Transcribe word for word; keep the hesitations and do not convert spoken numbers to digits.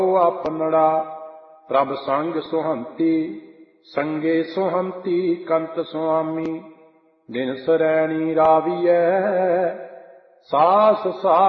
ਆਪਨੜਾ ਪ੍ਰਭ ਸੰਗ ਸੁਹੰਤੀ, ਸੰਗੇ ਸੁਹੰਤੀ ਕੰਤ ਸੁਆਮੀ। ਦਿਨ ਸਰੈਣੀ ਰਾਵੀਐ ਸਾਸ ਸਾਸ